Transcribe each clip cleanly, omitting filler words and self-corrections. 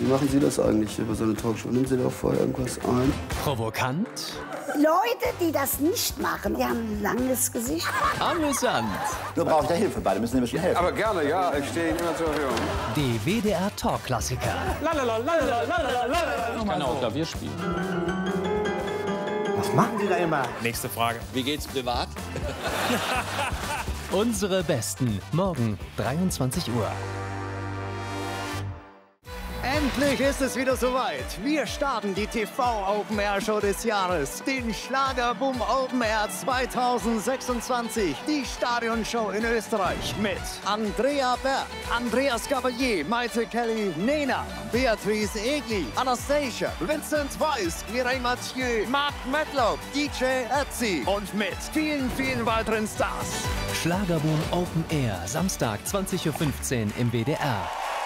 Wie machen Sie das eigentlich über so eine Talkshow? Nehmen Sie da vorher irgendwas ein? Provokant. Leute, die das nicht machen, die haben ein langes Gesicht. Amüsant. Nur brauche ich da Hilfe bei, müssen nämlich helfen. Aber gerne, ja, ich stehe Ihnen immer zur Verfügung. Die WDR-Talk-Klassiker. Ich kann auch Klavier spielen. Was machen Sie da immer? Nächste Frage. Wie geht's privat? Unsere Besten. Morgen, 23 Uhr. Endlich ist es wieder soweit. Wir starten die TV-Open-Air-Show des Jahres, den Schlagerboom Open Air 2026, die Stadionshow in Österreich mit Andrea Berg, Andreas Gabalier, Maite Kelly, Nena, Beatrice Egli, Anastasia, Vincent Weiss, Mireille Mathieu, Mark Medlock, DJ Ötzi und mit vielen, vielen weiteren Stars. Schlagerboom Open Air, Samstag, 20:15 Uhr im WDR.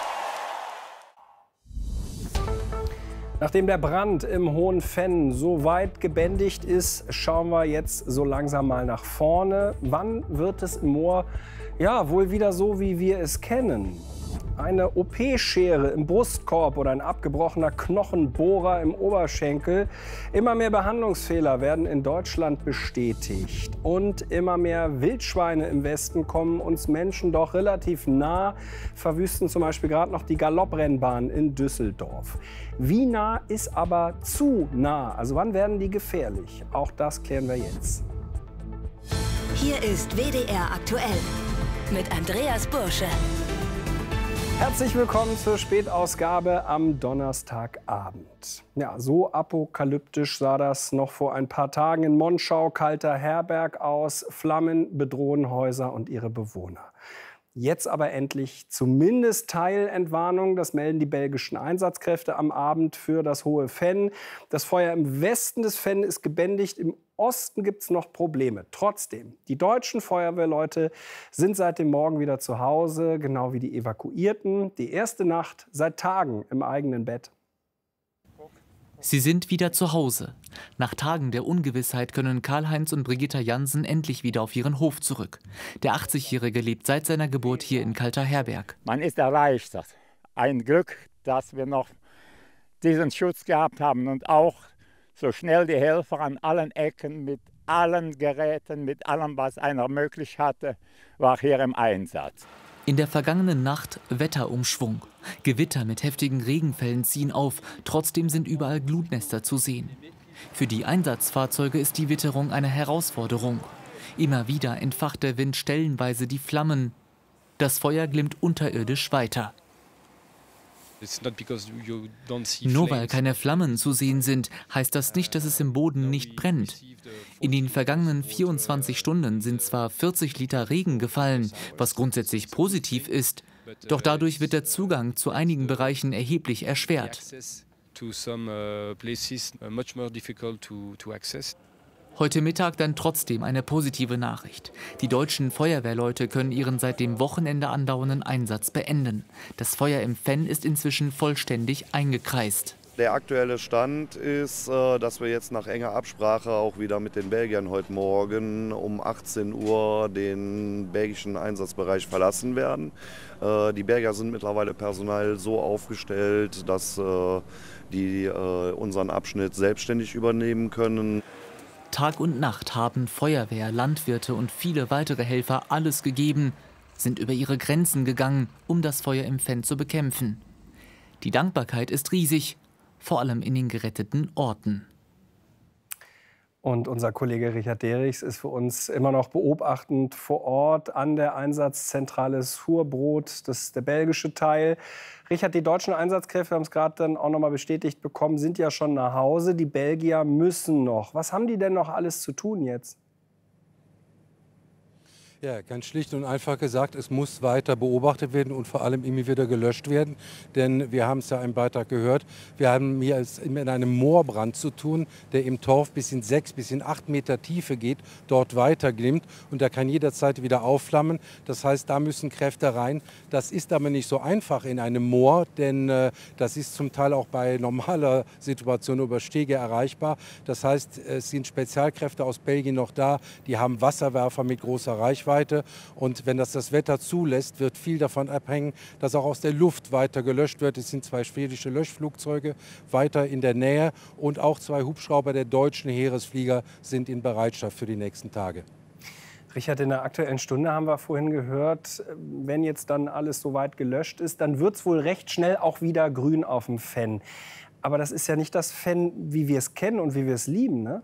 Nachdem der Brand im Hohen Venn so weit gebändigt ist, schauen wir jetzt so langsam mal nach vorne. Wann wird es im Moor wohl wieder so, wie wir es kennen? Eine OP-Schere im Brustkorb oder ein abgebrochener Knochenbohrer im Oberschenkel. Immer mehr Behandlungsfehler werden in Deutschland bestätigt. Und immer mehr Wildschweine im Westen kommen uns Menschen doch relativ nah, verwüsten zum Beispiel gerade noch die Galopprennbahn in Düsseldorf. Wie nah ist aber zu nah? Also wann werden die gefährlich? Auch das klären wir jetzt. Hier ist WDR aktuell mit Andreas Bursche. Herzlich willkommen zur Spätausgabe am Donnerstagabend. Ja, so apokalyptisch sah das noch vor ein paar Tagen in Monschau, Kalter Herberg aus. Flammen bedrohen Häuser und ihre Bewohner. Jetzt aber endlich zumindest Teilentwarnung. Das melden die belgischen Einsatzkräfte am Abend für das Hohe Venn. Das Feuer im Westen des Venn ist gebändigt. Im Osten gibt es noch Probleme. Trotzdem, die deutschen Feuerwehrleute sind seit dem Morgen wieder zu Hause, genau wie die Evakuierten. Die erste Nacht seit Tagen im eigenen Bett. Sie sind wieder zu Hause. Nach Tagen der Ungewissheit können Karl-Heinz und Brigitta Jansen endlich wieder auf ihren Hof zurück. Der 80-Jährige lebt seit seiner Geburt hier in Kalter Herberg. Man ist erleichtert. Ein Glück, dass wir noch diesen Schutz gehabt haben und auch so schnell die Helfer an allen Ecken mit allen Geräten, mit allem, was einer möglich hatte, war hier im Einsatz. In der vergangenen Nacht Wetterumschwung. Gewitter mit heftigen Regenfällen ziehen auf, trotzdem sind überall Glutnester zu sehen. Für die Einsatzfahrzeuge ist die Witterung eine Herausforderung. Immer wieder entfacht der Wind stellenweise die Flammen. Das Feuer glimmt unterirdisch weiter. Nur weil keine Flammen zu sehen sind, heißt das nicht, dass es im Boden nicht brennt. In den vergangenen 24 Stunden sind zwar 40 Liter Regen gefallen, was grundsätzlich positiv ist, doch dadurch wird der Zugang zu einigen Bereichen erheblich erschwert. Heute Mittag dann trotzdem eine positive Nachricht. Die deutschen Feuerwehrleute können ihren seit dem Wochenende andauernden Einsatz beenden. Das Feuer im Venn ist inzwischen vollständig eingekreist. Der aktuelle Stand ist, dass wir jetzt nach enger Absprache auch wieder mit den Belgiern heute Morgen um 18 Uhr den belgischen Einsatzbereich verlassen werden. Die Belgier sind mittlerweile personell so aufgestellt, dass die unseren Abschnitt selbstständig übernehmen können. Tag und Nacht haben Feuerwehr, Landwirte und viele weitere Helfer alles gegeben, sind über ihre Grenzen gegangen, um das Feuer im Venn zu bekämpfen. Die Dankbarkeit ist riesig, vor allem in den geretteten Orten. Und unser Kollege Richard Derichs ist für uns immer noch beobachtend vor Ort an der Einsatzzentrale Surbrot. Das ist der belgische Teil. Richard, die deutschen Einsatzkräfte haben es gerade dann auch noch mal bestätigt bekommen, sind ja schon nach Hause. Die Belgier müssen noch. Was haben die denn noch alles zu tun jetzt? Ja, ganz schlicht und einfach gesagt, es muss weiter beobachtet werden und vor allem immer wieder gelöscht werden. Denn wir haben es ja im Beitrag gehört, wir haben hier mit einem Moorbrand zu tun, der im Torf bis in 6 bis in 8 Meter Tiefe geht, dort weiterglimmt und der kann jederzeit wieder aufflammen. Das heißt, da müssen Kräfte rein. Das ist aber nicht so einfach in einem Moor, denn das ist zum Teil auch bei normaler Situation über Stege erreichbar. Das heißt, es sind Spezialkräfte aus Belgien noch da, die haben Wasserwerfer mit großer Reichweite. Reichweite. Und wenn das Wetter zulässt, wird viel davon abhängen, dass auch aus der Luft weiter gelöscht wird. Es sind 2 schwedische Löschflugzeuge weiter in der Nähe und auch 2 Hubschrauber der deutschen Heeresflieger sind in Bereitschaft für die nächsten Tage. Richard, in der Aktuellen Stunde haben wir vorhin gehört, wenn jetzt dann alles so weit gelöscht ist, dann wird es wohl recht schnell auch wieder grün auf dem Fenn. Aber das ist ja nicht das Fenn, wie wir es kennen und wie wir es lieben, ne?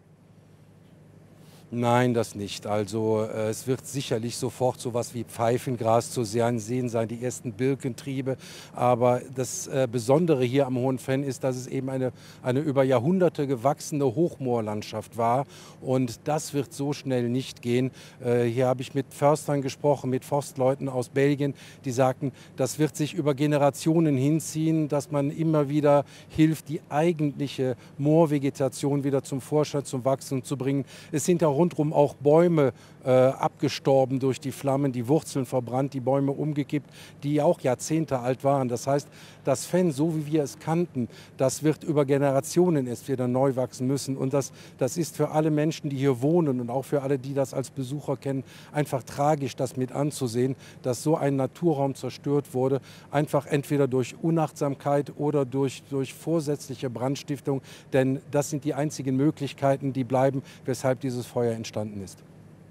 Nein, das nicht. Also es wird sicherlich sofort so was wie Pfeifengras zu sehen sein, die ersten Birkentriebe. Aber das Besondere hier am Hohen Fenn ist, dass es eben eine über Jahrhunderte gewachsene Hochmoorlandschaft war. Und das wird so schnell nicht gehen. Hier habe ich mit Förstern gesprochen, mit Forstleuten aus Belgien, die sagten, das wird sich über Generationen hinziehen, dass man immer wieder hilft, die eigentliche Moorvegetation wieder zum Vorschein, zum Wachsen zu bringen. Es sind ja rundherum auch Bäume abgestorben durch die Flammen, die Wurzeln verbrannt, die Bäume umgekippt, die auch Jahrzehnte alt waren. Das heißt, das Fenn, so wie wir es kannten, das wird über Generationen erst wieder neu wachsen müssen. Und das ist für alle Menschen, die hier wohnen und auch für alle, die das als Besucher kennen, einfach tragisch, das mit anzusehen, dass so ein Naturraum zerstört wurde, einfach entweder durch Unachtsamkeit oder durch vorsätzliche Brandstiftung. Denn das sind die einzigen Möglichkeiten, die bleiben, weshalb dieses Feuer entstanden ist.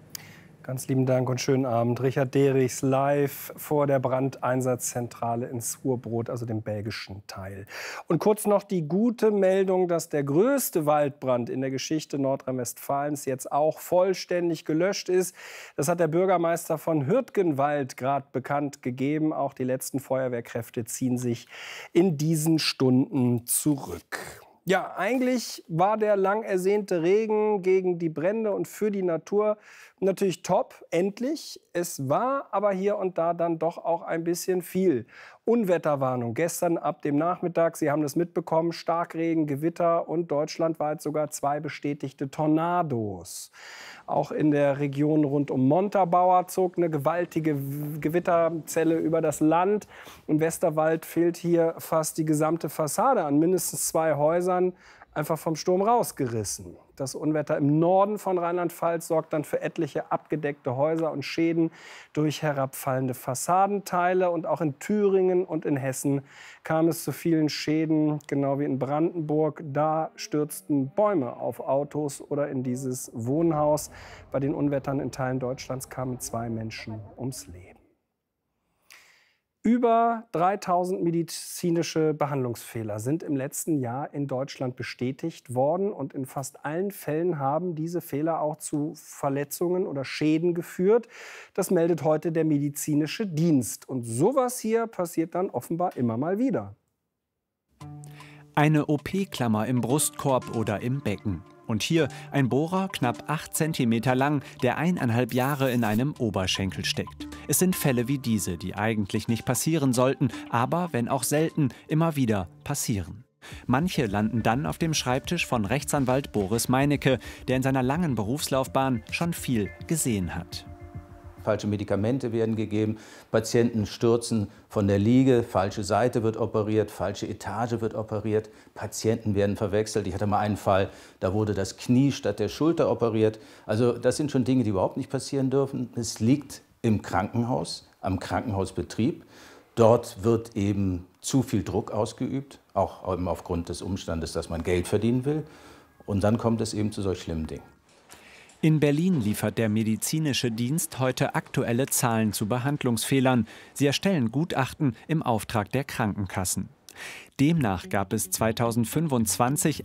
Ganz lieben Dank und schönen Abend. Richard Derichs live vor der Brandeinsatzzentrale in Surbrot, also dem belgischen Teil. Und kurz noch die gute Meldung, dass der größte Waldbrand in der Geschichte Nordrhein-Westfalens jetzt auch vollständig gelöscht ist. Das hat der Bürgermeister von Hürtgenwald gerade bekannt gegeben. Auch die letzten Feuerwehrkräfte ziehen sich in diesen Stunden zurück. Ja, eigentlich war der lang ersehnte Regen gegen die Brände und für die Natur natürlich top, endlich. Es war aber hier und da dann doch auch ein bisschen viel. Unwetterwarnung gestern ab dem Nachmittag, Sie haben das mitbekommen, Starkregen, Gewitter und deutschlandweit sogar 2 bestätigte Tornados. Auch in der Region rund um Montabaur zog eine gewaltige Gewitterzelle über das Land. Im Westerwald fehlt hier fast die gesamte Fassade an mindestens 2 Häusern einfach vom Sturm rausgerissen. Das Unwetter im Norden von Rheinland-Pfalz sorgt dann für etliche abgedeckte Häuser und Schäden durch herabfallende Fassadenteile. Und auch in Thüringen und in Hessen kam es zu vielen Schäden, genau wie in Brandenburg. Da stürzten Bäume auf Autos oder in dieses Wohnhaus. Bei den Unwettern in Teilen Deutschlands kamen 2 Menschen ums Leben. Über 3000 medizinische Behandlungsfehler sind im letzten Jahr in Deutschland bestätigt worden. Und in fast allen Fällen haben diese Fehler auch zu Verletzungen oder Schäden geführt. Das meldet heute der medizinische Dienst. Und sowas hier passiert dann offenbar immer mal wieder. Eine OP-Klammer im Brustkorb oder im Becken. Und hier ein Bohrer, knapp 8 cm lang, der 1,5 Jahre in einem Oberschenkel steckt. Es sind Fälle wie diese, die eigentlich nicht passieren sollten, aber, wenn auch selten, immer wieder passieren. Manche landen dann auf dem Schreibtisch von Rechtsanwalt Boris Meinecke, der in seiner langen Berufslaufbahn schon viel gesehen hat. Falsche Medikamente werden gegeben, Patienten stürzen von der Liege, falsche Seite wird operiert, falsche Etage wird operiert, Patienten werden verwechselt. Ich hatte mal einen Fall, da wurde das Knie statt der Schulter operiert. Also das sind schon Dinge, die überhaupt nicht passieren dürfen. Es liegt im Krankenhaus, am Krankenhausbetrieb. Dort wird eben zu viel Druck ausgeübt, auch eben aufgrund des Umstandes, dass man Geld verdienen will. Und dann kommt es eben zu solch schlimmen Dingen. In Berlin liefert der medizinische Dienst heute aktuelle Zahlen zu Behandlungsfehlern. Sie erstellen Gutachten im Auftrag der Krankenkassen. Demnach gab es 2025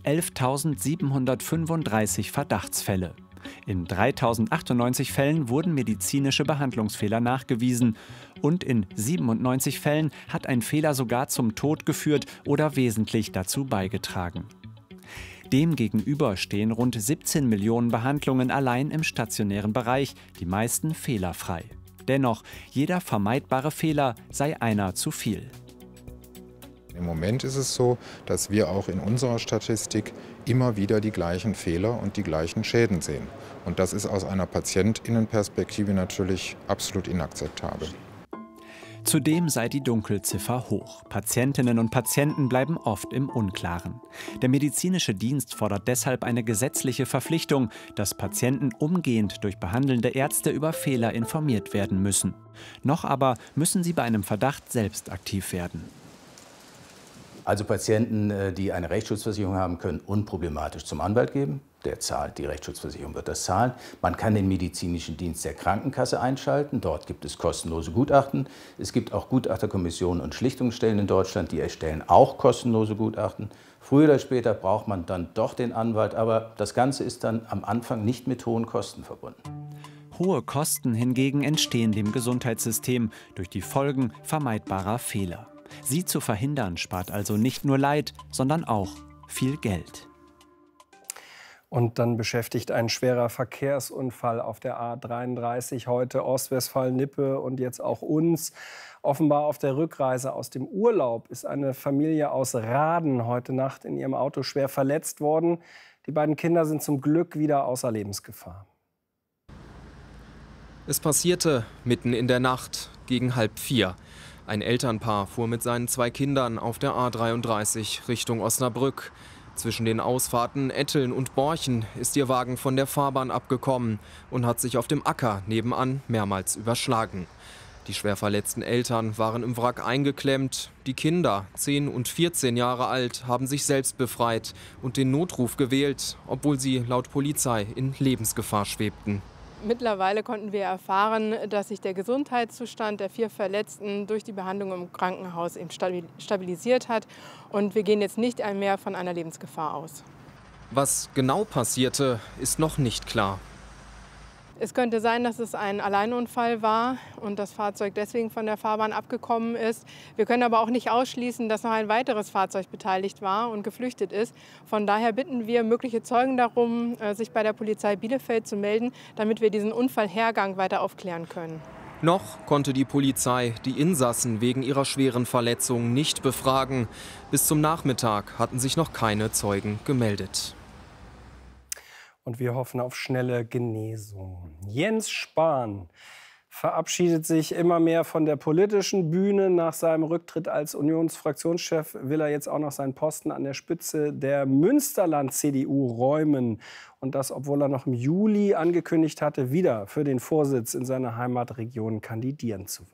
11.735 Verdachtsfälle. In 3.098 Fällen wurden medizinische Behandlungsfehler nachgewiesen. Und in 97 Fällen hat ein Fehler sogar zum Tod geführt oder wesentlich dazu beigetragen. Demgegenüber stehen rund 17 Millionen Behandlungen allein im stationären Bereich, die meisten fehlerfrei. Dennoch, jeder vermeidbare Fehler sei einer zu viel. Im Moment ist es so, dass wir auch in unserer Statistik immer wieder die gleichen Fehler und die gleichen Schäden sehen. Und das ist aus einer PatientInnenperspektive natürlich absolut inakzeptabel. Zudem sei die Dunkelziffer hoch. Patientinnen und Patienten bleiben oft im Unklaren. Der medizinische Dienst fordert deshalb eine gesetzliche Verpflichtung, dass Patienten umgehend durch behandelnde Ärzte über Fehler informiert werden müssen. Noch aber müssen sie bei einem Verdacht selbst aktiv werden. Also Patienten, die eine Rechtsschutzversicherung haben, können unproblematisch zum Anwalt gehen. Der zahlt, die Rechtsschutzversicherung wird das zahlen. Man kann den medizinischen Dienst der Krankenkasse einschalten. Dort gibt es kostenlose Gutachten. Es gibt auch Gutachterkommissionen und Schlichtungsstellen in Deutschland, die erstellen auch kostenlose Gutachten. Früher oder später braucht man dann doch den Anwalt, aber das Ganze ist dann am Anfang nicht mit hohen Kosten verbunden. Hohe Kosten hingegen entstehen dem Gesundheitssystem durch die Folgen vermeidbarer Fehler. Sie zu verhindern spart also nicht nur Leid, sondern auch viel Geld. Und dann beschäftigt ein schwerer Verkehrsunfall auf der A33 heute Ostwestfalen-Lippe und jetzt auch uns. Offenbar auf der Rückreise aus dem Urlaub ist eine Familie aus Raden heute Nacht in ihrem Auto schwer verletzt worden. Die beiden Kinder sind zum Glück wieder außer Lebensgefahr. Es passierte mitten in der Nacht gegen 3:30. Ein Elternpaar fuhr mit seinen 2 Kindern auf der A33 Richtung Osnabrück. Zwischen den Ausfahrten Etteln und Borchen ist ihr Wagen von der Fahrbahn abgekommen und hat sich auf dem Acker nebenan mehrmals überschlagen. Die schwer verletzten Eltern waren im Wrack eingeklemmt. Die Kinder, 10 und 14 Jahre alt, haben sich selbst befreit und den Notruf gewählt, obwohl sie laut Polizei in Lebensgefahr schwebten. Mittlerweile konnten wir erfahren, dass sich der Gesundheitszustand der 4 Verletzten durch die Behandlung im Krankenhaus eben stabilisiert hat. Und wir gehen jetzt nicht mehr von einer Lebensgefahr aus. Was genau passierte, ist noch nicht klar. Es könnte sein, dass es ein Alleinunfall war und das Fahrzeug deswegen von der Fahrbahn abgekommen ist. Wir können aber auch nicht ausschließen, dass noch ein weiteres Fahrzeug beteiligt war und geflüchtet ist. Von daher bitten wir mögliche Zeugen darum, sich bei der Polizei Bielefeld zu melden, damit wir diesen Unfallhergang weiter aufklären können. Noch konnte die Polizei die Insassen wegen ihrer schweren Verletzungen nicht befragen. Bis zum Nachmittag hatten sich noch keine Zeugen gemeldet. Und wir hoffen auf schnelle Genesung. Jens Spahn verabschiedet sich immer mehr von der politischen Bühne. Nach seinem Rücktritt als Unionsfraktionschef will er jetzt auch noch seinen Posten an der Spitze der Münsterland-CDU räumen. Und das, obwohl er noch im Juli angekündigt hatte, wieder für den Vorsitz in seiner Heimatregion kandidieren zu wollen.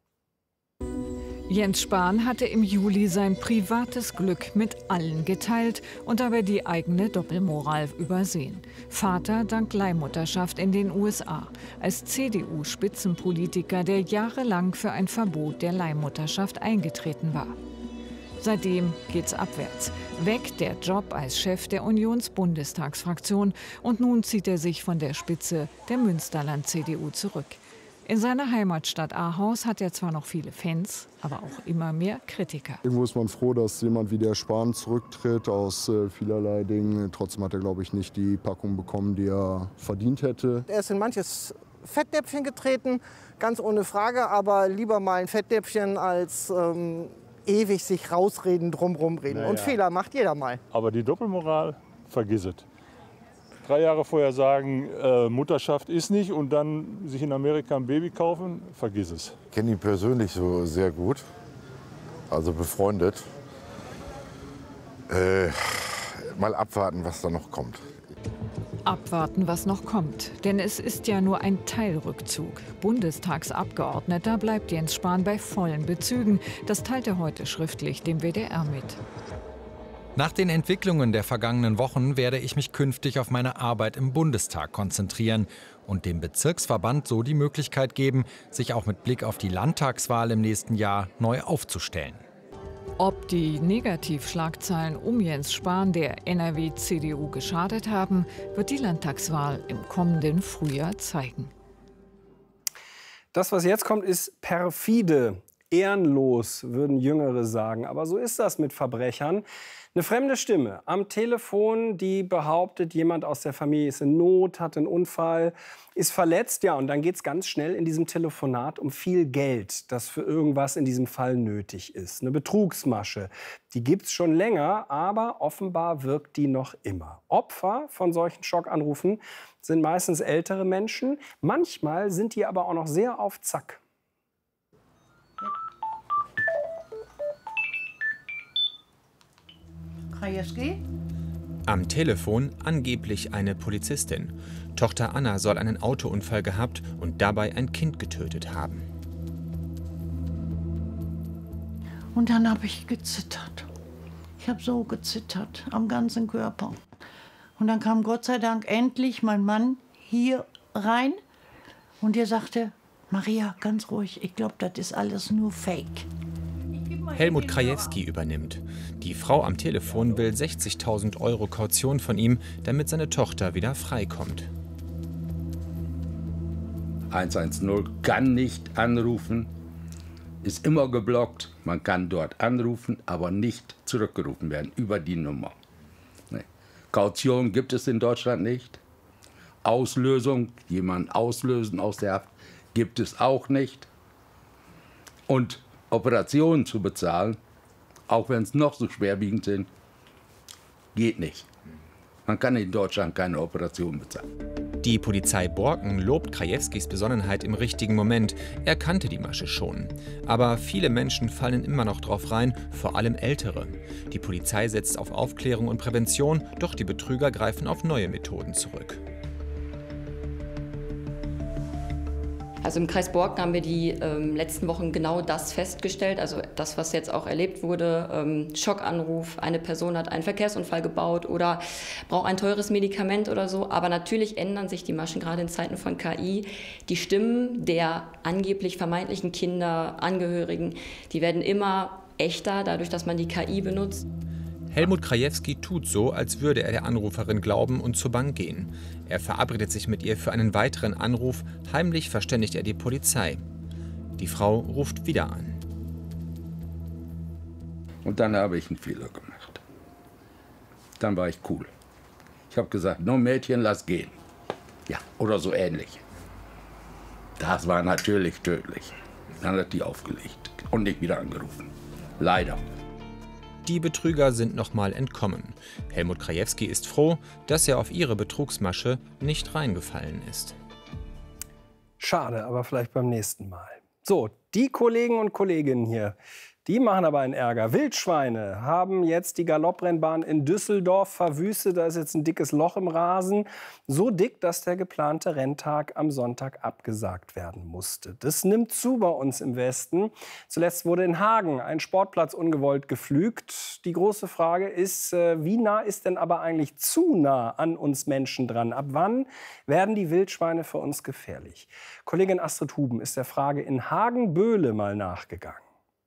Jens Spahn hatte im Juli sein privates Glück mit allen geteilt und dabei die eigene Doppelmoral übersehen. Vater dank Leihmutterschaft in den USA. Als CDU-Spitzenpolitiker, der jahrelang für ein Verbot der Leihmutterschaft eingetreten war. Seitdem geht's abwärts. Weg der Job als Chef der Unionsbundestagsfraktion und nun zieht er sich von der Spitze der Münsterland-CDU zurück. In seiner Heimatstadt Ahaus hat er zwar noch viele Fans, aber auch immer mehr Kritiker. Irgendwo ist man froh, dass jemand wie der Spahn zurücktritt aus vielerlei Dingen. Trotzdem hat er, glaube ich, nicht die Packung bekommen, die er verdient hätte. Er ist in manches Fettnäpfchen getreten, ganz ohne Frage, aber lieber mal ein Fettnäpfchen als ewig sich rausreden, drumherum reden. Naja. Und Fehler macht jeder mal. Aber die Doppelmoral, vergiss es. 3 Jahre vorher sagen, Mutterschaft ist nicht und dann sich in Amerika ein Baby kaufen, vergiss es. Ich kenne ihn persönlich so sehr gut, also befreundet. Mal abwarten, was da noch kommt. Abwarten, was noch kommt. Denn es ist ja nur ein Teilrückzug. Bundestagsabgeordneter bleibt Jens Spahn bei vollen Bezügen. Das teilt er heute schriftlich dem WDR mit. Nach den Entwicklungen der vergangenen Wochen werde ich mich künftig auf meine Arbeit im Bundestag konzentrieren und dem Bezirksverband so die Möglichkeit geben, sich auch mit Blick auf die Landtagswahl im nächsten Jahr neu aufzustellen. Ob die Negativschlagzeilen um Jens Spahn der NRW-CDU geschadet haben, wird die Landtagswahl im kommenden Frühjahr zeigen. Das, was jetzt kommt, ist perfide. Ehrenlos, würden Jüngere sagen. Aber so ist das mit Verbrechern. Eine fremde Stimme am Telefon, die behauptet, jemand aus der Familie ist in Not, hat einen Unfall, ist verletzt. Ja, und dann geht es ganz schnell in diesem Telefonat um viel Geld, das für irgendwas in diesem Fall nötig ist. Eine Betrugsmasche, die gibt es schon länger, aber offenbar wirkt die noch immer. Opfer von solchen Schockanrufen sind meistens ältere Menschen. Manchmal sind die aber auch noch sehr auf Zack. Krajewski? Am Telefon angeblich eine Polizistin. Tochter Anna soll einen Autounfall gehabt und dabei ein Kind getötet haben. Und dann habe ich gezittert. Ich habe so gezittert, am ganzen Körper. Und dann kam Gott sei Dank endlich mein Mann hier rein und der sagte, Maria, ganz ruhig, ich glaube, das ist alles nur Fake. Helmut Krajewski übernimmt. Die Frau am Telefon will 60.000 € Kaution von ihm, damit seine Tochter wieder freikommt. 110 kann nicht anrufen, ist immer geblockt. Man kann dort anrufen, aber nicht zurückgerufen werden über die Nummer. Nee. Kaution gibt es in Deutschland nicht. Auslösung, jemanden auslösen aus der Haft, gibt es auch nicht. Und Operationen zu bezahlen, auch wenn es noch so schwerwiegend sind, geht nicht. Man kann in Deutschland keine Operation bezahlen. Die Polizei Borken lobt Krajewskis Besonnenheit im richtigen Moment. Er kannte die Masche schon. Aber viele Menschen fallen immer noch drauf rein, vor allem Ältere. Die Polizei setzt auf Aufklärung und Prävention, doch die Betrüger greifen auf neue Methoden zurück. Also im Kreis Borken haben wir die letzten Wochen genau das festgestellt, also das, was jetzt auch erlebt wurde, Schockanruf, eine Person hat einen Verkehrsunfall gebaut oder braucht ein teures Medikament oder so. Aber natürlich ändern sich die Maschen, gerade in Zeiten von KI. Die Stimmen der angeblich vermeintlichen Kinder, Angehörigen, die werden immer echter, dadurch, dass man die KI benutzt. Helmut Krajewski tut so, als würde er der Anruferin glauben und zur Bank gehen. Er verabredet sich mit ihr für einen weiteren Anruf. Heimlich verständigt er die Polizei. Die Frau ruft wieder an. Und dann habe ich einen Fehler gemacht. Dann war ich cool. Ich habe gesagt, no Mädchen, lass gehen. Ja, oder so ähnlich. Das war natürlich tödlich. Dann hat die aufgelegt und nicht wieder angerufen. Leider. Die Betrüger sind nochmal entkommen. Helmut Krajewski ist froh, dass er auf ihre Betrugsmasche nicht reingefallen ist. Schade, aber vielleicht beim nächsten Mal. So, die Kollegen und Kolleginnen hier, die machen aber einen Ärger. Wildschweine haben jetzt die Galopprennbahn in Düsseldorf verwüstet. Da ist jetzt ein dickes Loch im Rasen. So dick, dass der geplante Renntag am Sonntag abgesagt werden musste. Das nimmt zu bei uns im Westen. Zuletzt wurde in Hagen ein Sportplatz ungewollt gepflügt. Die große Frage ist, wie nah ist denn aber eigentlich zu nah an uns Menschen dran? Ab wann werden die Wildschweine für uns gefährlich? Kollegin Astrid Huben ist der Frage in Hagen-Böhle mal nachgegangen.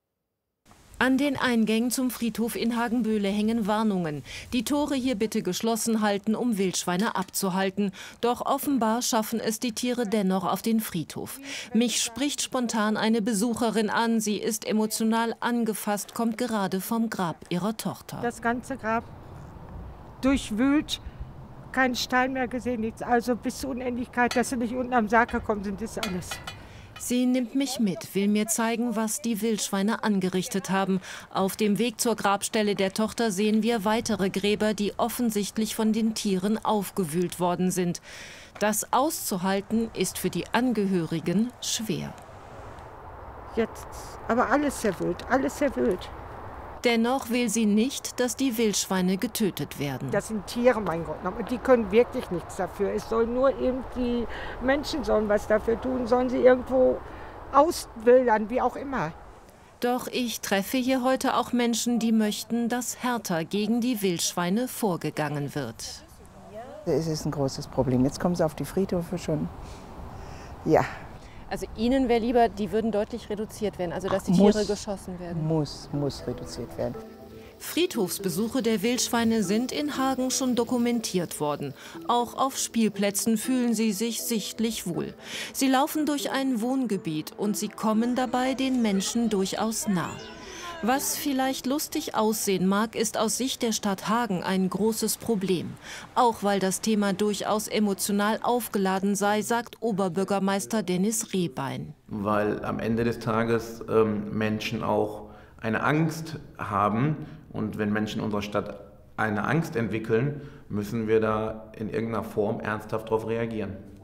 An den Eingängen zum Friedhof in Hagen-Böhle hängen Warnungen. Die Tore hier bitte geschlossen halten, um Wildschweine abzuhalten. Doch offenbar schaffen es die Tiere dennoch auf den Friedhof. Mich spricht spontan eine Besucherin an. Sie ist emotional angefasst, kommt gerade vom Grab ihrer Tochter. Das ganze Grab durchwühlt, kein Stein mehr gesehen, nichts. Also bis zur Unendlichkeit, dass sie nicht unten am Sarg gekommen sind, ist alles. Sie nimmt mich mit, will mir zeigen, was die Wildschweine angerichtet haben. Auf dem Weg zur Grabstelle der Tochter sehen wir weitere Gräber, die offensichtlich von den Tieren aufgewühlt worden sind. Das auszuhalten ist für die Angehörigen schwer. Jetzt, aber alles sehr wild, alles sehr wild. Dennoch will sie nicht, dass die Wildschweine getötet werden. Das sind Tiere, mein Gott, und die können wirklich nichts dafür. Es soll nur irgendwie, Menschen sollen was dafür tun, sollen sie irgendwo auswildern, wie auch immer. Doch ich treffe hier heute auch Menschen, die möchten, dass härter gegen die Wildschweine vorgegangen wird. Es ist ein großes Problem. Jetzt kommen sie auf die Friedhöfe schon. Ja. Also Ihnen wäre lieber, die würden deutlich reduziert werden, also dass die Tiere geschossen werden? Muss reduziert werden. Friedhofsbesuche der Wildschweine sind in Hagen schon dokumentiert worden. Auch auf Spielplätzen fühlen sie sich sichtlich wohl. Sie laufen durch ein Wohngebiet und sie kommen dabei den Menschen durchaus nah. Was vielleicht lustig aussehen mag, ist aus Sicht der Stadt Hagen ein großes Problem. Auch weil das Thema durchaus emotional aufgeladen sei, sagt Oberbürgermeister Dennis Rehbein. Weil am Ende des Tages Menschen auch eine Angst haben. Und wenn Menschen in unserer Stadt eine Angst entwickeln, müssen wir da in irgendeiner Form ernsthaft darauf reagieren.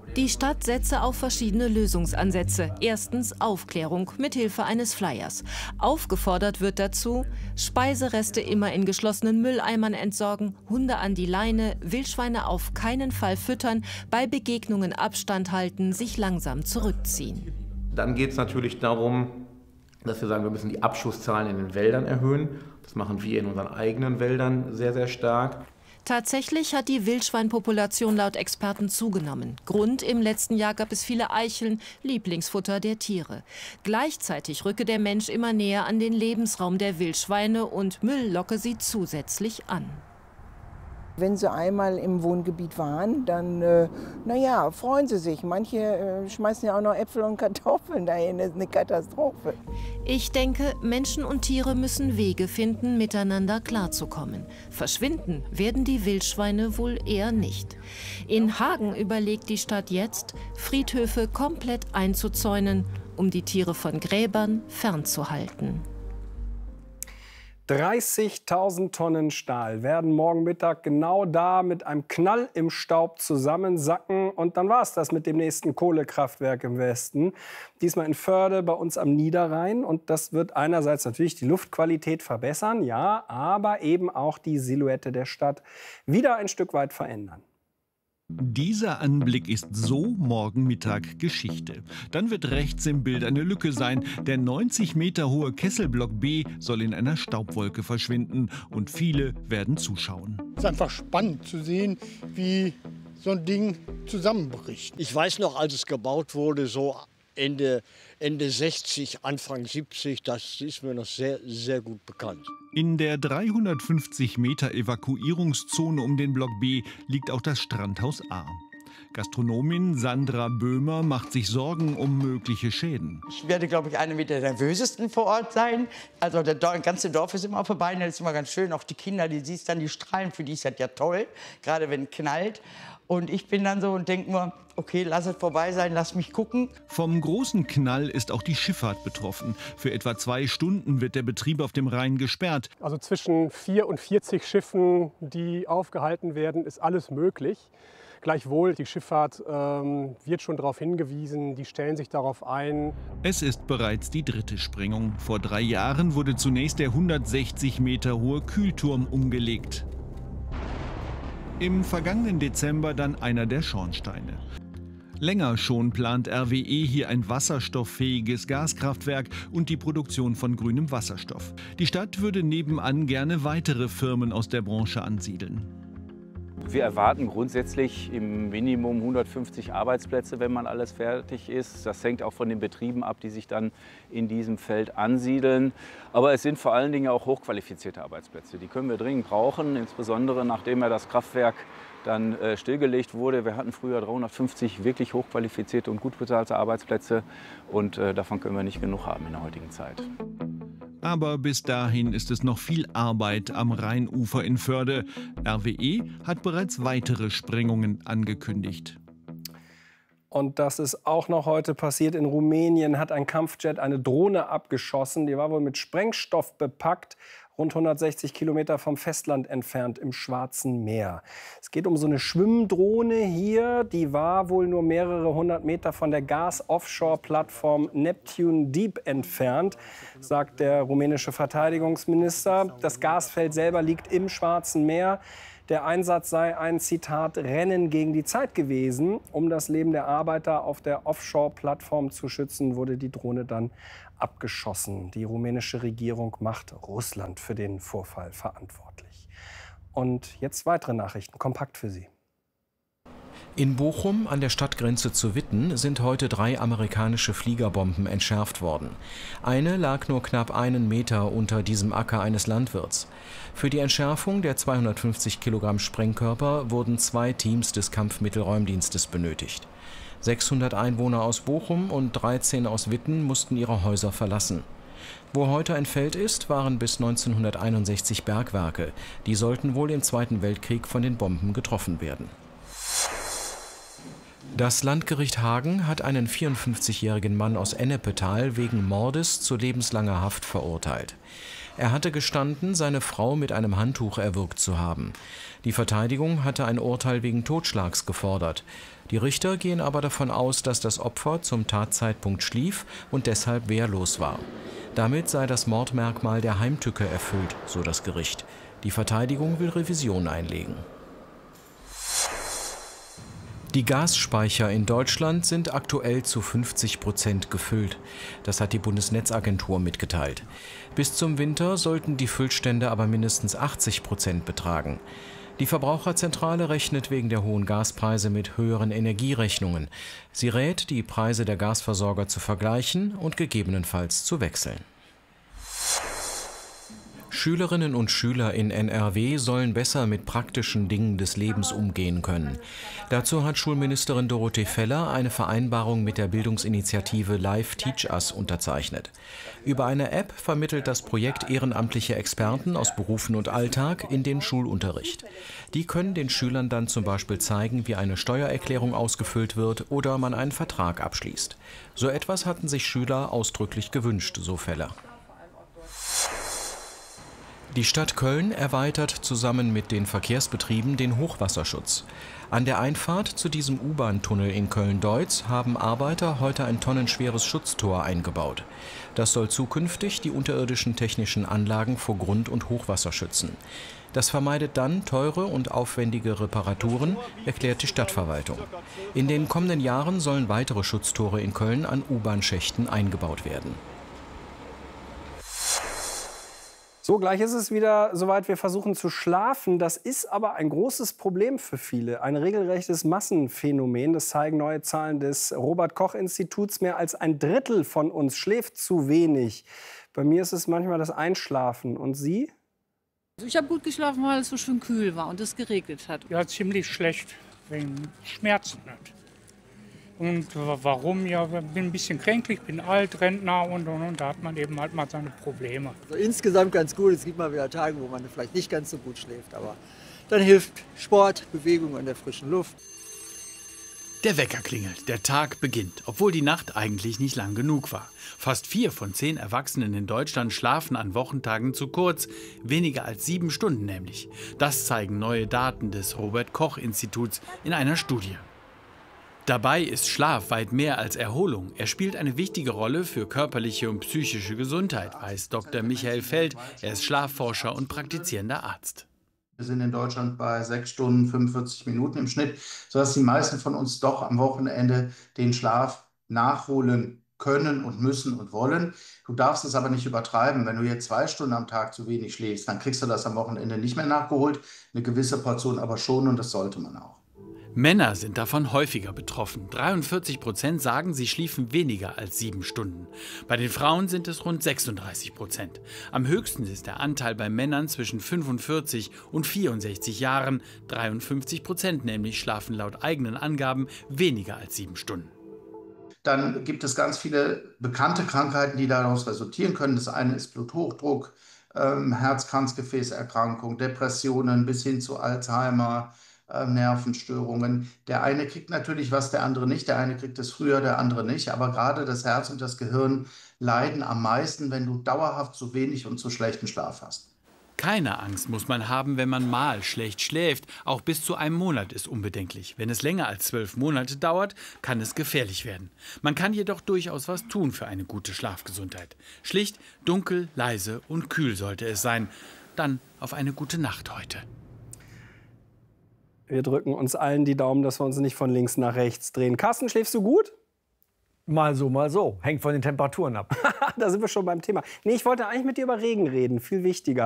Die Stadt setze auf verschiedene Lösungsansätze. Erstens Aufklärung mithilfe eines Flyers. Aufgefordert wird dazu, Speisereste immer in geschlossenen Mülleimern entsorgen, Hunde an die Leine, Wildschweine auf keinen Fall füttern, bei Begegnungen Abstand halten, sich langsam zurückziehen. Dann geht es natürlich darum, dass wir sagen, wir müssen die Abschusszahlen in den Wäldern erhöhen. Das machen wir in unseren eigenen Wäldern sehr, sehr stark. Tatsächlich hat die Wildschweinpopulation laut Experten zugenommen. Grund: im letzten Jahr gab es viele Eicheln, Lieblingsfutter der Tiere. Gleichzeitig rücke der Mensch immer näher an den Lebensraum der Wildschweine und Müll locke sie zusätzlich an. Wenn sie einmal im Wohngebiet waren, dann naja, freuen sie sich. Manche schmeißen ja auch noch Äpfel und Kartoffeln dahin. Das ist eine Katastrophe. Ich denke, Menschen und Tiere müssen Wege finden, miteinander klarzukommen. Verschwinden werden die Wildschweine wohl eher nicht. In Hagen überlegt die Stadt jetzt, Friedhöfe komplett einzuzäunen, um die Tiere von Gräbern fernzuhalten. 30.000 Tonnen Stahl werden morgen Mittag genau da mit einem Knall im Staub zusammensacken. Und dann war es das mit dem nächsten Kohlekraftwerk im Westen. Diesmal in Förde bei uns am Niederrhein. Und das wird einerseits natürlich die Luftqualität verbessern, ja, aber eben auch die Silhouette der Stadt wieder ein Stück weit verändern. Dieser Anblick ist so morgen Mittag Geschichte. Dann wird rechts im Bild eine Lücke sein. Der 90 Meter hohe Kesselblock B soll in einer Staubwolke verschwinden und viele werden zuschauen. Es ist einfach spannend zu sehen, wie so ein Ding zusammenbricht. Ich weiß noch, als es gebaut wurde, so Ende 60, Anfang 70, das ist mir noch sehr, sehr gut bekannt. In der 350 Meter Evakuierungszone um den Block B liegt auch das Strandhaus A. Gastronomin Sandra Böhmer macht sich Sorgen um mögliche Schäden. Ich werde, glaube ich, eine mit der nervösesten vor Ort sein. Also das ganze Dorf ist immer auf der Beine, das ist immer ganz schön. Auch die Kinder, die siehst dann, die strahlen, für die ist das ja toll, gerade wenn es knallt. Und ich bin dann so und denke nur, okay, lass es vorbei sein, lass mich gucken. Vom großen Knall ist auch die Schifffahrt betroffen. Für etwa 2 Stunden wird der Betrieb auf dem Rhein gesperrt. Also zwischen 4 und 40 Schiffen, die aufgehalten werden, ist alles möglich. Gleichwohl, die Schifffahrt wird schon darauf hingewiesen, die stellen sich darauf ein. Es ist bereits die 3. Sprengung. Vor 3 Jahren wurde zunächst der 160 Meter hohe Kühlturm umgelegt. Im vergangenen Dezember dann einer der Schornsteine. Länger schon plant RWE hier ein wasserstofffähiges Gaskraftwerk und die Produktion von grünem Wasserstoff. Die Stadt würde nebenan gerne weitere Firmen aus der Branche ansiedeln. Wir erwarten grundsätzlich im Minimum 150 Arbeitsplätze, wenn man alles fertig ist. Das hängt auch von den Betrieben ab, die sich dann in diesem Feld ansiedeln. Aber es sind vor allen Dingen auch hochqualifizierte Arbeitsplätze. Die können wir dringend brauchen, insbesondere nachdem ja das Kraftwerk dann stillgelegt wurde. Wir hatten früher 350 wirklich hochqualifizierte und gut bezahlte Arbeitsplätze. Und davon können wir nicht genug haben in der heutigen Zeit. Aber bis dahin ist es noch viel Arbeit am Rheinufer in Förde. RWE hat bereits weitere Sprengungen angekündigt. Und das ist auch noch heute passiert. In Rumänien hat ein Kampfjet eine Drohne abgeschossen. Die war wohl mit Sprengstoff bepackt, rund 160 Kilometer vom Festland entfernt im Schwarzen Meer. Es geht um so eine Schwimmdrohne hier. Die war wohl nur mehrere 100 Meter von der Gas-Offshore-Plattform Neptune Deep entfernt, sagt der rumänische Verteidigungsminister. Das Gasfeld selber liegt im Schwarzen Meer. Der Einsatz sei ein, Zitat, Rennen gegen die Zeit gewesen. Um das Leben der Arbeiter auf der Offshore-Plattform zu schützen, wurde die Drohne dann abgeschossen. Die rumänische Regierung macht Russland für den Vorfall verantwortlich. Und jetzt weitere Nachrichten, kompakt für Sie. In Bochum an der Stadtgrenze zu Witten sind heute 3 amerikanische Fliegerbomben entschärft worden. Eine lag nur knapp 1 Meter unter diesem Acker eines Landwirts. Für die Entschärfung der 250 Kilogramm Sprengkörper wurden 2 Teams des Kampfmittelräumdienstes benötigt. 600 Einwohner aus Bochum und 13 aus Witten mussten ihre Häuser verlassen. Wo heute ein Feld ist, waren bis 1961 Bergwerke. Die sollten wohl im Zweiten Weltkrieg von den Bomben getroffen werden. Das Landgericht Hagen hat einen 54-jährigen Mann aus Ennepetal wegen Mordes zu lebenslanger Haft verurteilt. Er hatte gestanden, seine Frau mit einem Handtuch erwürgt zu haben. Die Verteidigung hatte ein Urteil wegen Totschlags gefordert. Die Richter gehen aber davon aus, dass das Opfer zum Tatzeitpunkt schlief und deshalb wehrlos war. Damit sei das Mordmerkmal der Heimtücke erfüllt, so das Gericht. Die Verteidigung will Revision einlegen. Die Gasspeicher in Deutschland sind aktuell zu 50% gefüllt. Das hat die Bundesnetzagentur mitgeteilt. Bis zum Winter sollten die Füllstände aber mindestens 80% betragen. Die Verbraucherzentrale rechnet wegen der hohen Gaspreise mit höheren Energierechnungen. Sie rät, die Preise der Gasversorger zu vergleichen und gegebenenfalls zu wechseln. Schülerinnen und Schüler in NRW sollen besser mit praktischen Dingen des Lebens umgehen können. Dazu hat Schulministerin Dorothee Feller eine Vereinbarung mit der Bildungsinitiative Live Teach Us unterzeichnet. Über eine App vermittelt das Projekt ehrenamtliche Experten aus Berufen und Alltag in den Schulunterricht. Die können den Schülern dann zum Beispiel zeigen, wie eine Steuererklärung ausgefüllt wird oder man einen Vertrag abschließt. So etwas hatten sich Schüler ausdrücklich gewünscht, so Feller. Die Stadt Köln erweitert zusammen mit den Verkehrsbetrieben den Hochwasserschutz. An der Einfahrt zu diesem U-Bahn-Tunnel in Köln-Deutz haben Arbeiter heute ein tonnenschweres Schutztor eingebaut. Das soll zukünftig die unterirdischen technischen Anlagen vor Grund- und Hochwasser schützen. Das vermeidet dann teure und aufwendige Reparaturen, erklärt die Stadtverwaltung. In den kommenden Jahren sollen weitere Schutztore in Köln an U-Bahn-Schächten eingebaut werden. So, gleich ist es wieder soweit, wir versuchen zu schlafen. Das ist aber ein großes Problem für viele. Ein regelrechtes Massenphänomen. Das zeigen neue Zahlen des Robert-Koch-Instituts. Mehr als ein Drittel von uns schläft zu wenig. Bei mir ist es manchmal das Einschlafen. Und Sie? Ich habe gut geschlafen, weil es so schön kühl war und es geregnet hat. Ja, ziemlich schlecht, wegen Schmerzen. Und warum? Ja, ich bin ein bisschen kränklich, bin alt, Rentner und. Da hat man eben halt mal seine Probleme. Also insgesamt ganz gut. Es gibt mal wieder Tage, wo man vielleicht nicht ganz so gut schläft. Aber dann hilft Sport, Bewegung an der frischen Luft. Der Wecker klingelt, der Tag beginnt, obwohl die Nacht eigentlich nicht lang genug war. Fast 4 von 10 Erwachsenen in Deutschland schlafen an Wochentagen zu kurz, weniger als 7 Stunden nämlich. Das zeigen neue Daten des Robert-Koch-Instituts in einer Studie. Dabei ist Schlaf weit mehr als Erholung. Er spielt eine wichtige Rolle für körperliche und psychische Gesundheit, weiß Dr. Michael Feld. Er ist Schlafforscher und praktizierender Arzt. Wir sind in Deutschland bei 6 Stunden 45 Minuten im Schnitt, sodass die meisten von uns doch am Wochenende den Schlaf nachholen können und müssen und wollen. Du darfst es aber nicht übertreiben. Wenn du jetzt 2 Stunden am Tag zu wenig schläfst, dann kriegst du das am Wochenende nicht mehr nachgeholt. Eine gewisse Portion aber schon, und das sollte man auch. Männer sind davon häufiger betroffen. 43% sagen, sie schliefen weniger als 7 Stunden. Bei den Frauen sind es rund 36%. Am höchsten ist der Anteil bei Männern zwischen 45 und 64 Jahren. 53% nämlich schlafen laut eigenen Angaben weniger als 7 Stunden. Dann gibt es ganz viele bekannte Krankheiten, die daraus resultieren können. Das eine ist Bluthochdruck, Herz-Kranzgefäßerkrankung, Depressionen bis hin zu Alzheimer, Nervenstörungen. Der eine kriegt natürlich was, der andere nicht. Der eine kriegt es früher, der andere nicht. Aber gerade das Herz und das Gehirn leiden am meisten, wenn du dauerhaft zu wenig und zu schlechten Schlaf hast. Keine Angst muss man haben, wenn man mal schlecht schläft. Auch bis zu einem Monat ist unbedenklich. Wenn es länger als 12 Monate dauert, kann es gefährlich werden. Man kann jedoch durchaus was tun für eine gute Schlafgesundheit. Schlicht, dunkel, leise und kühl sollte es sein. Dann auf eine gute Nacht heute. Wir drücken uns allen die Daumen, dass wir uns nicht von links nach rechts drehen. Carsten, schläfst du gut? Mal so, mal so. Hängt von den Temperaturen ab. Da sind wir schon beim Thema. Nee, ich wollte eigentlich mit dir über Regen reden. Viel wichtiger.